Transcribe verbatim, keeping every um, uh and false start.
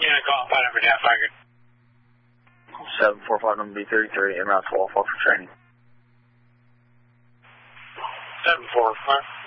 Indiana call, five number down, Tiger. seven four five number B thirty-three, en route to Wall Park for training. seven four five.